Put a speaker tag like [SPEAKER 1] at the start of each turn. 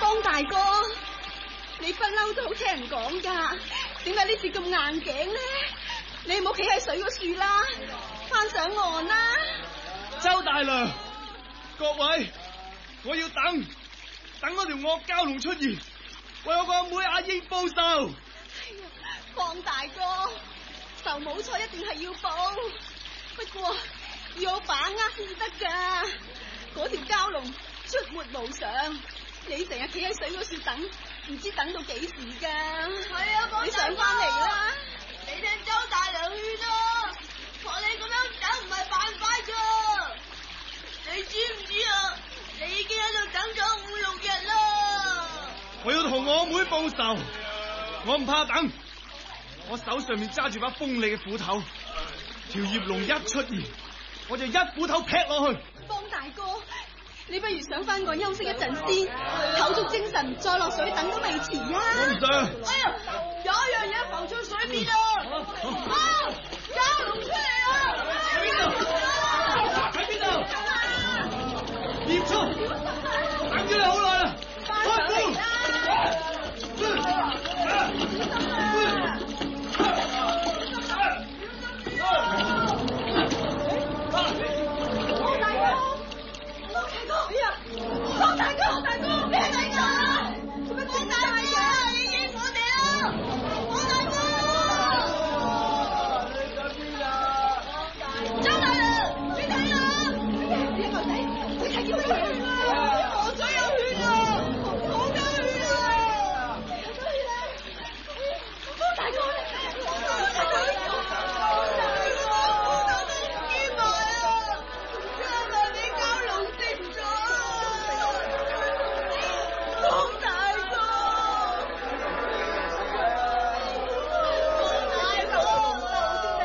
[SPEAKER 1] 方大哥，你不嬲都好聽人講噶，點解呢次咁硬頸呢？你唔好企喺水嗰樹啦，翻上岸啦！
[SPEAKER 2] 周大娘，各位，我要等嗰條惡蛟龍出現，為我個阿妹阿英報仇。
[SPEAKER 1] 方大哥，仇冇錯，一定係要報，不過要有把握先至得噶。嗰條蛟龍出沒無常，你成日企喺水嗰樹等，唔知等到幾時噶。係啊，你上翻嚟啦！
[SPEAKER 3] 你聽周大娘勸啊，學你咁樣等唔係辦法噶。你知唔知啊？你已經喺度等咗5、6日啦。
[SPEAKER 2] 我要同我妹報仇，我唔怕等。我手上面揸住把鋒利嘅斧頭，條葉龍一出現，我就一斧頭劈落去。
[SPEAKER 1] 方大哥，你不如上翻岸休息一陣先，唞足精神再落水等都未遲啊！
[SPEAKER 2] 我唔想。
[SPEAKER 3] 哎呀，有一樣嘢浮出水面啊！